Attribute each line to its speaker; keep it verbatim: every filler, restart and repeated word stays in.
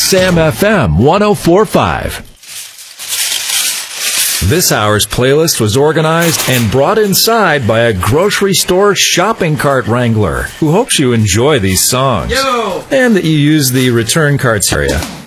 Speaker 1: X M F M one oh four point five. This hour's playlist was organized and brought inside by a grocery store shopping cart wrangler who hopes you enjoy these songs.
Speaker 2: Yo!
Speaker 1: And that you use the return carts area.